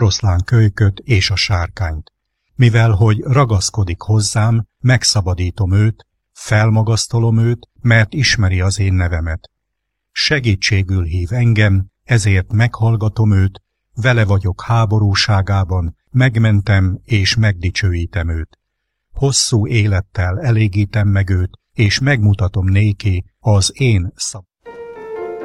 oroszlán kölyköt és a sárkányt. Mivel hogy ragaszkodik hozzám, megszabadítom őt, felmagasztolom őt, mert ismeri az én nevemet. Segítségül hív engem, ezért meghallgatom őt, vele vagyok háborúságában, megmentem és megdicsőítem őt. Hosszú élettel elégítem meg őt, és megmutatom néki az én